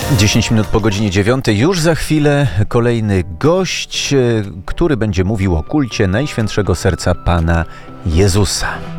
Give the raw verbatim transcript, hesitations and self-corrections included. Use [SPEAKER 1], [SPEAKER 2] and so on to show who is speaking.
[SPEAKER 1] dziesięć minut po godzinie dziewiątej. Już za chwilę kolejny gość, który będzie mówił o kulcie Najświętszego Serca Pana Jezusa.